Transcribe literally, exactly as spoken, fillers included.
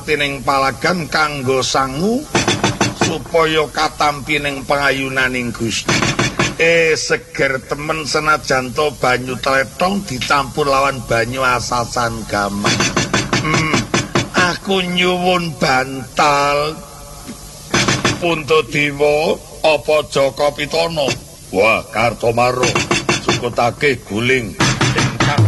saktining palagan kanggo sangu supaya katampi ning pangayunaning Gusti. Eh seger temen senajan to banyu tletong dicampur lawan banyu asasan gaman. Hmm, aku nyuwun bantal Puntadewa apa Jaka Pitana. Wah, Kartomaro cukutake guling.